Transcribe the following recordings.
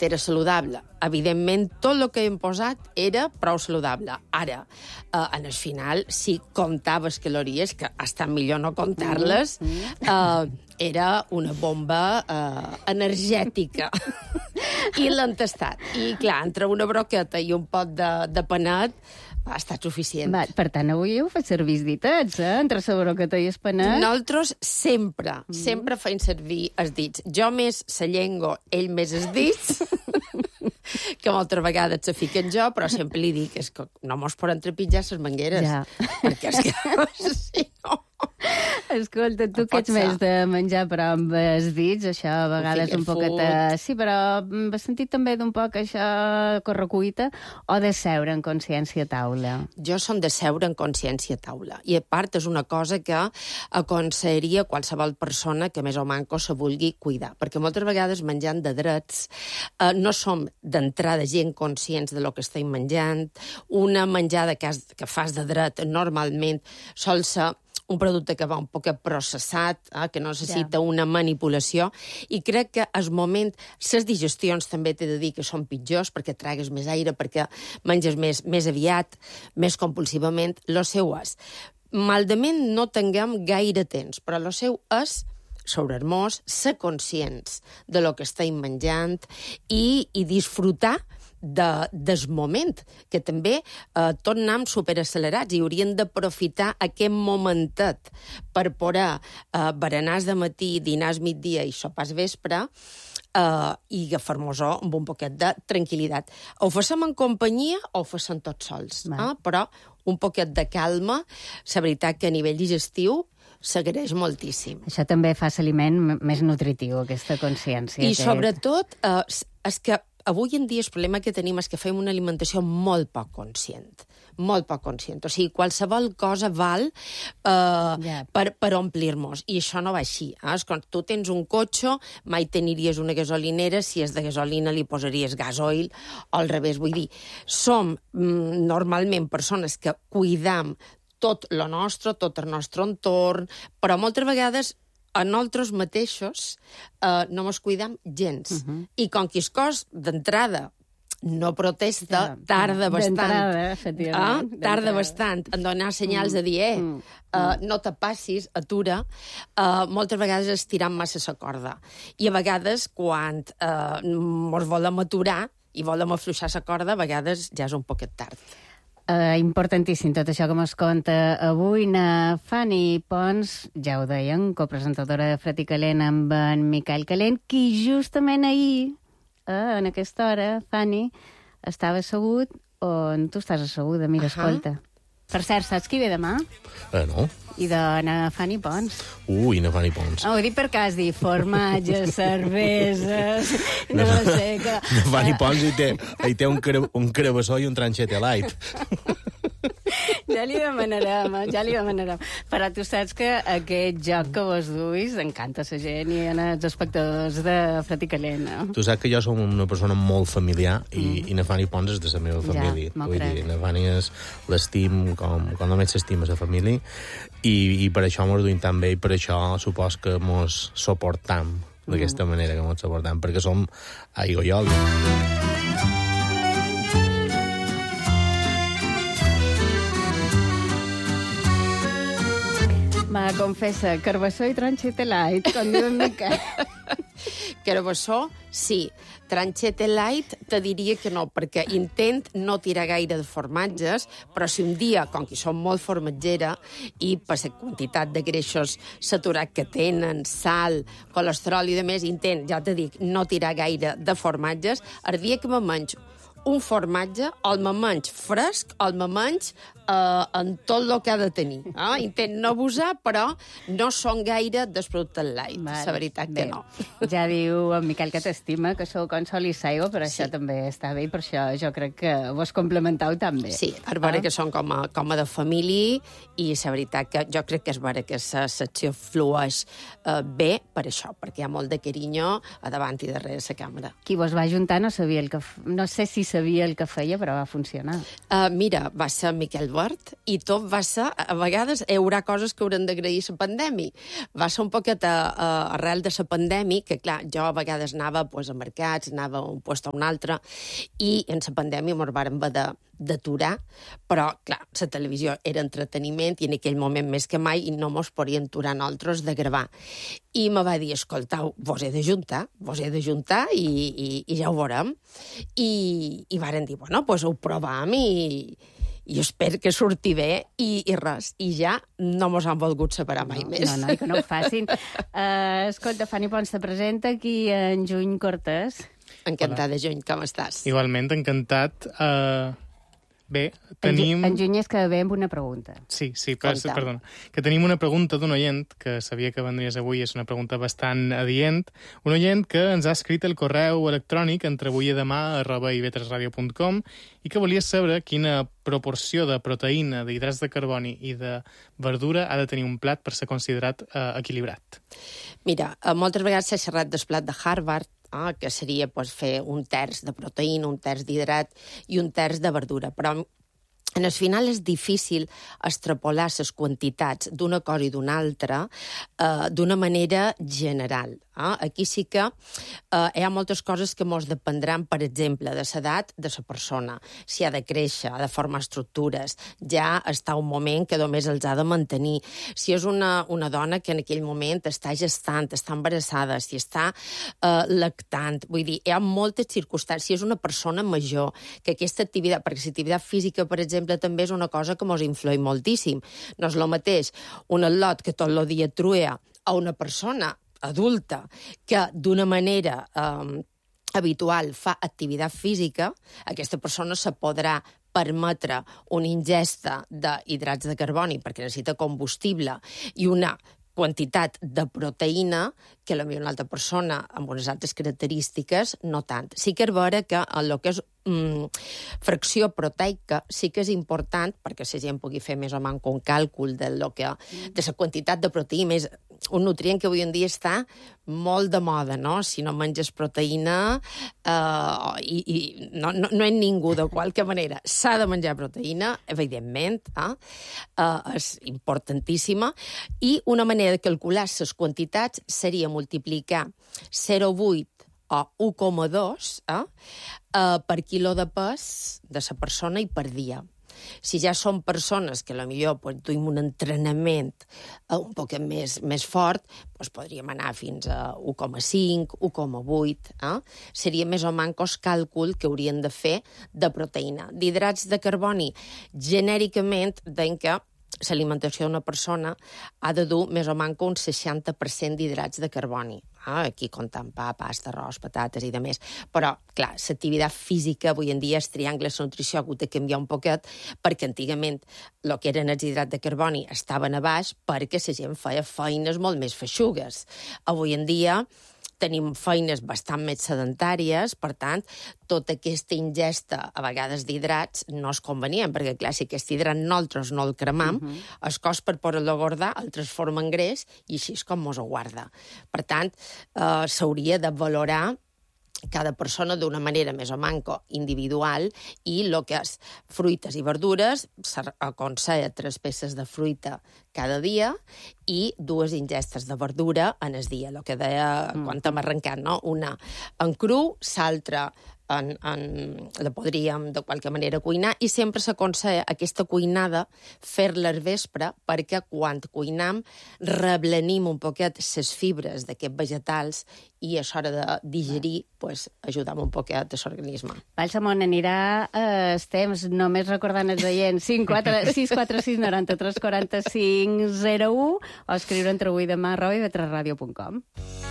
era saludable. Evidentment, tot el que hem posat era prou saludable. Ara, en el final, si comptaves calories, que ha estat millor no comptar-les, era una bomba energètica. I l'han tastat. I, clar, entre una broqueta i un pot de panet, ha estat suficient. Va, per tant, avui heu fet servir els ditets, entre la broqueta i el panet. Nosaltres sempre feim servir els dits. Jo més la llengua, ell més els dits, que moltes vegades se fiquen jo, però sempre li dic és que no mos poden trepitjar les mangueres. Ja. Perquè és que, si no... Escolta, tu que ets més de menjar però amb els dits, això a vegades un poquet... Sí, però has sentit també d'un poc això correcuita o de seure en consciència a taula? Jo som de seure en consciència a taula. I a part és una cosa que aconsellaria qualsevol persona que més o manco se vulgui cuidar. Perquè moltes vegades menjant de drets no som d'entrada gent conscients de lo que estem menjant. Una menjada que fas de dret normalment sol ser un producte que va un poc processat, que no necessita una manipulació, i crec que al moment, les digestions també t'he de dir que són pitjors, perquè tragues més aire, perquè menges més aviat, més compulsivament. Lo seu és. Maldament no tinguem gaire temps, però lo seu és sobre-nos, ser conscients de lo que estem menjant i disfrutar del moment, que també tot anem superaccelerats i haurien d'aprofitar aquest momentet per poder berenars de matí, dinars migdia i sopars vespre i agafar-nos-ho amb un poquet de tranquil·litat. Ho facem en companyia o ho facem tots sols, però un poquet de calma, la veritat que a nivell digestiu s'agraeix moltíssim. Això també fa l'aliment més nutritiu, aquesta consciència. I sobretot, és que avui en dia el problema que tenim és que fem una alimentació molt poc conscient. Molt poc conscient. O sigui, qualsevol cosa val per omplir-nos. I això no va així. Quan tu tens un cotxe, mai teniries una gasolinera, si és de gasolina li posaries gasoil, o al revés. Vull dir, som normalment persones que cuidam tot el nostre entorn, però moltes vegades a nosaltres mateixos no ens cuidam gens. I com que el cos d'entrada no protesta, tarda bastant. Tarda bastant en donar senyals de dir, no te passis, atura, moltes vegades estirant massa la corda. I a vegades, quan ens volem aturar i volem afluixar la corda, a vegades ja és un poquet tard. Importantíssim tot això que mos conta avui na Fanny Pons, ja ho deien, copresentadora de Fred i Calent amb en Miquel Calent, qui justament ahir, en aquesta hora, Fanny, estava assegut on tu estàs asseguda, mira, escolta. Per cert, saps qui ve demà? No. I de na Fanny Pons. Na Fanny Pons. Ho dic perquè has dit formatges, cerveses... No sé que... Na Fanny Pons hi té un carabassó i un tranxet light. Ja li demanarem. Però tu saps que aquest joc que vos duis encanta a la gent i als espectadors de Fred i Calent, no? Tu saps que jo som una persona molt familiar i na Fanny Pons és de la meva família. Ja, vull dir, na Fanny l'estim com només s'estima la família i per això mos duim tan bé i per això supos que mos suportam d'aquesta manera que mos suportam, perquè som aigua i oli. Va, confessa, carbassó i tranxete light, com diu en Miquel. Carbassó, sí. Tranxete light te diria que no, perquè intent no tirar gaire de formatges, però si un dia, com que som molt formatgera, i per la quantitat de greixos saturats que tenen, sal, colesterol i demés, intent, ja te dic, no tirar gaire de formatges, el dia que me menjo un formatge, el me menys fresc, el me menys en tot el que ha de tenir. Intent no abusar, però no són gaire dels productes light. La veritat que no. Ja diu en Miquel que t'estima, que sou com sol i saigo, però això també està bé, i per això jo crec que vos complementau també. Sí, és vera que són com a de família, i la veritat que jo crec que és vera que la secció flueix bé per això, perquè hi ha molt de carinyo a davant i darrere la càmera. Qui vos va juntar no sabia no sé si sabia el que feia, però va funcionar. Mira, va ser Miquel Wert i tot va ser... A vegades hi haurà coses que haurem d'agrair a la pandèmia. Va ser un poquet arrel de la pandèmia, que clar, jo a vegades anava pues, a mercats, anava a un lloc a un altre, i en la pandèmia ens vàrem haver d'aturar, però, clar, la televisió era entreteniment i en aquell moment més que mai no mos podien aturar nosaltres de gravar. I me va dir, escoltau, vos he d'ajuntar i ja ho veurem. I varen dir, bueno, doncs ho provam i espero que surti bé i res. I ja no mos han volgut separar mai més. No, i que no ho facin. Escolta, Fanny Pons te presenta aquí en Juny Cortés. Encantada, Juny, com estàs? Igualment, encantat. Bé, tenim... En Juny és que ve amb una pregunta. Sí, perdona. Que tenim una pregunta d'un oient, que sabia que vendries avui, és una pregunta bastant adient. Un oient que ens ha escrit el correu electrònic entre avui i demà @ivetresradio.com i que volia saber quina proporció de proteïna, d'hidrats de carboni i de verdura ha de tenir un plat per ser considerat equilibrat. Mira, moltes vegades s'ha xerrat del plat de Harvard, que seria pues, fer un terç de proteïna, un terç d'hidrat i un terç de verdura. Però en el final és difícil extrapolar les quantitats d'una cosa i d'una altra d'una manera general. Aquí sí que hi ha moltes coses que mos dependran, per exemple, de l'edat de la persona, si ha de créixer, ha de formar estructures, ja està un moment que només els ha de mantenir. Si és una dona que en aquell moment està gestant, està embarassada, si està lactant, vull dir, hi ha moltes circumstàncies. Si és una persona major, que aquesta activitat, perquè l'activitat física, per exemple, també és una cosa que mos influeix moltíssim. No és el mateix un atlot que tot el dia truea a una persona adulta que d'una manera habitual fa activitat física, aquesta persona se podrà permetre una ingesta d'hidrats de carboni perquè necessita combustible i una quantitat de proteïna que potser una altra persona amb unes altres característiques no tant. Sí que és vera que el que és fracció proteica sí que és important perquè la gent pugui fer més o menys un càlcul de la quantitat de proteïna. És un nutrient que avui en dia està molt de moda, no? Si no menges proteïna i no és ningú, de qualque manera. S'ha de menjar proteïna, evidentment, és importantíssima, i una manera de calcular les quantitats seria multiplicar 0,8 o 1,2 per quilo de pes de la persona i per dia. Si ja són persones que potser duim un entrenament un poc més fort, doncs podríem anar fins a 1,5, 1,8. Seria més o menys el càlcul que haurien de fer de proteïna. D'hidrats de carboni, genèricament, deien que l'alimentació d'una persona ha de dur més o menys un 60% d'hidrats de carboni. Aquí compten pa, pasta, arròs, patates i de més. Però, clar, l'activitat física avui en dia, el triangle de la nutrició ha hagut de canviar un poquet perquè antigament el que eren els hidrats de carboni estaven a baix perquè la gent feia feines molt més feixugues. Avui en dia tenim feines bastant més sedentàries, per tant, tota aquesta ingesta, a vegades d'hidrats, no és convenient, perquè, clar, si aquest hidrat nosaltres no el cremam, el cos per poder-lo guardar el transforma en greix i així és com mos ho guarda. Per tant, s'hauria de valorar cada persona d'una manera més o menys individual i el que és fruites i verdures, s'aconsella 3 peces de fruita cada dia i 2 ingestes de verdura en el dia. El que deia quan hem arrencat, no? Una en cru, l'altra la podríem de qualque manera cuinar i sempre s'aconsella aquesta cuinada fer-la al vespre perquè quan cuinam reblenim un poquet les fibres d'aquests vegetals i a l'hora de digerir ajudam un poquet a l'organisme. Balsamon, anirà els temps, només recordant els oients, 646 93 45 01 o escriure entre avui demà @ivetresradio.com.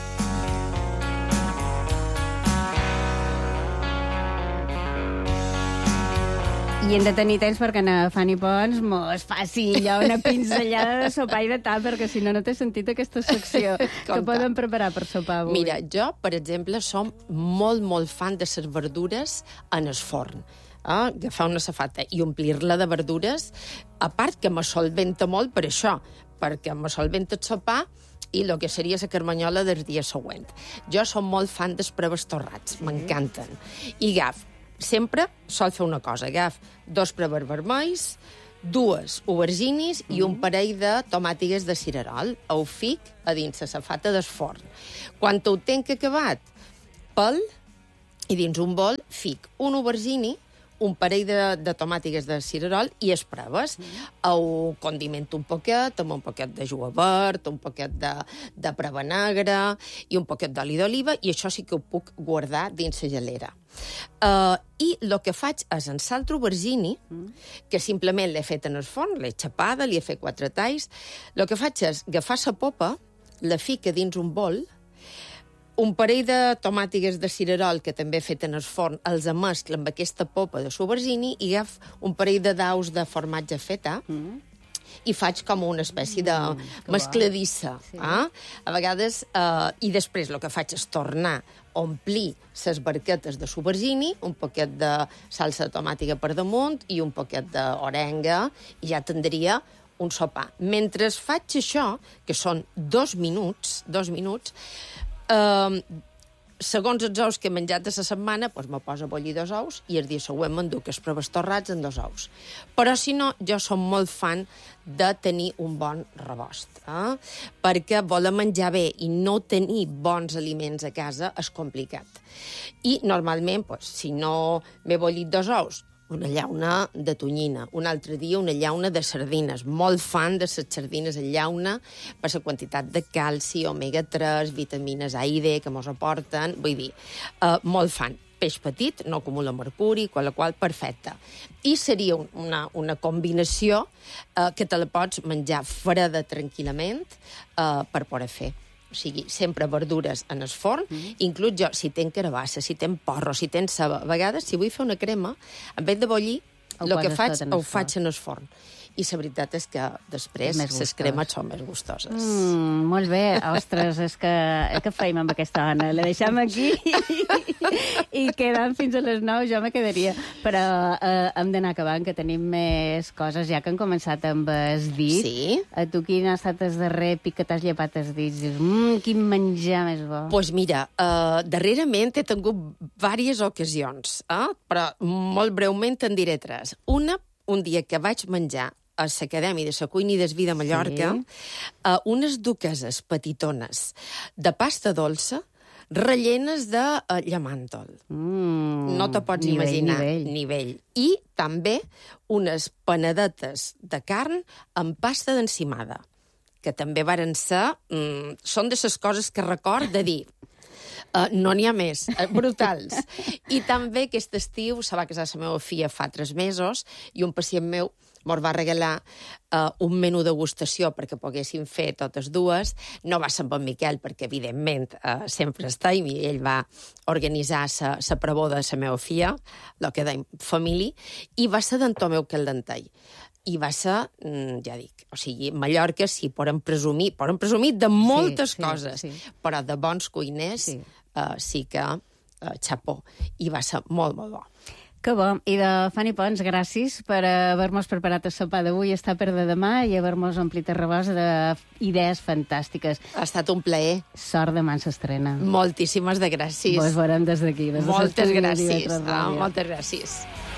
I hem de tenir temps perquè a Fanny Pons mos faci allò una pinzellada de sopar i de tall, perquè si no, no té sentit aquesta secció. Què podem preparar per sopar avui? Mira, jo, per exemple, som molt fan de les verdures en el forn. Agafar una safata i omplir-la de verdures, a part que me solventa molt per això, perquè me solventa el sopar i el que seria la carmanyola del dia següent. Jo som molt fan dels preves torrats, m'encanten. I agafo sempre sol fer una cosa. Agaf 2 preves vermells, 2 auberginis i un parell de tomàtigues de cirerol. Ho fic a dins la safata del forn. Quan ho tenc acabat, pel i dins un bol fic un aubergini, un parell de tomàtigues de cirerol i es preves. Ho condimento un poquet, amb un poquet de julivert, un poquet de preva negra i un poquet d'oli d'oliva, i això sí que ho puc guardar dins la gelera. I el que faig és en l'altre aubergini, que simplement l'he fet en el forn, l'he xapada, li he fet 4 talls. El que faig és agafar la popa, la fica dins un bol, un parell de tomàtigues de cirerol que també he fet en el forn, els amesclo amb aquesta popa de l'aubergini i agaf un parell de daus de formatge feta i faig com una espècie de mescladissa. Sí. A vegades, i després el que faig és tornar a omplir les barquetes de l'aubergini, un poquet de salsa de tomàtiga per damunt i un poquet d'orenga, i ja tindria un sopar. Mentre faig això, que són 2 minuts, segons els ous que he menjat de la setmana, doncs me poso a bullir 2 ous i el dia següent m'enduc els preves torrats en 2 ous. Però, si no, jo som molt fan de tenir un bon rebost. Perquè voler menjar bé i no tenir bons aliments a casa és complicat. I, normalment, doncs, si no m'he bullit 2 ous, una llauna de tonyina, un altre dia una llauna de sardines. Molt fan de les sardines en llauna per la quantitat de calci, omega-3, vitamines A i D que mos aporten. Vull dir, molt fan. Peix petit, no acumula mercuri, qual perfecte. I seria una combinació que te la pots menjar freda tranquil·lament per poder fer. O sigui, sempre verdures en el forn, inclús jo, si tenc carabassa, si tenc porro, si tenc ceba. A vegades, si vull fer una crema, en vez de bullir, el que faig, ho faig en el forn. I la veritat és que després les cremes són més gustoses. Molt bé. Ostres, és que feim amb aquesta Anna. La deixem aquí i quedant fins a les 9 jo me quedaria. Però hem d'anar acabant, que tenim més coses, ja que han començat amb el dit. Sí. A tu quin ha estat el darrer pic que t'has llepat els dits? Dius, quin menjar més bo. Doncs mira, darrerament he tingut diverses ocasions, però molt breument en diré 3. Un dia que vaig menjar a l'Acadèmia de la Cuina i del Vi de Mallorca, unes duqueses petitones de pasta dolça rellenes de llamàntol. No te pots imaginar. Nivell. I també unes panadetes de carn amb pasta d'encimada, que també varen ser... són de les coses que record de dir... no n'hi ha més, brutals. I també aquest estiu se va casar la meva filla fa 3 mesos i un pacient meu mos va regalar un menú degustació perquè poguéssim fer totes dues. No va ser amb en Miquel, perquè, evidentment, sempre està, i ell va organitzar la preboda de la meva filla, el que dèiem família, i va ser d'en Tomeu Caldentall. I va ser, ja dic, o sigui, Mallorca sí, poden presumir de moltes coses, però de bons cuiners sí que xapó. I va ser molt, molt bo. Que bo. I de Fanny Pons, gràcies per haver-nos preparat el sopar d'avui, estar per de demà i haver-nos omplit el rebost d'idees fantàstiques. Ha estat un plaer. Sort demà s'estrena. Moltíssimes de gràcies. Vos veurem des d'aquí. Moltes gràcies. Moltes gràcies.